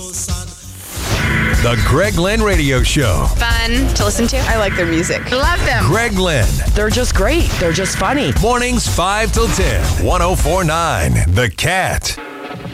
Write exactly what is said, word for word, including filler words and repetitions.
The Greg Lynn Radio Show. Fun to listen to. I like their music. Love them. Greg Lynn. They're just great. They're just funny. Mornings five till ten. one oh four point nine The Cat.